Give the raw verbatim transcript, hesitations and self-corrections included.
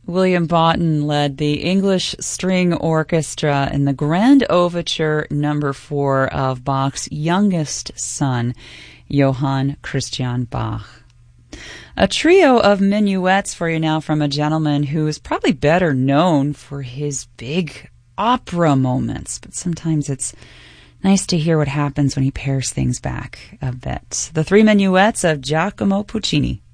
William Boughton led the English String Orchestra in the Grand Overture number four of Bach's youngest son, Johann Christian Bach. A trio of minuets for you now from a gentleman who is probably better known for his big opera moments, but sometimes it's nice to hear what happens when he pares things back a bit. The three minuets of Giacomo Puccini.